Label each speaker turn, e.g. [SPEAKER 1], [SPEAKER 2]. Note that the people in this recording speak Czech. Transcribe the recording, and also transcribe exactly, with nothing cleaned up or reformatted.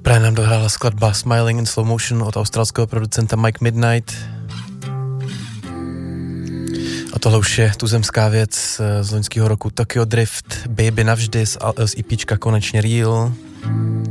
[SPEAKER 1] Právě nám dohrála skladba Smiling in Slow Motion od australského producenta Mike Midnight. A tohle už je tuzemská věc z loňského roku Tokyo Drift, Baby navždy z, z EPčka Konečně Real.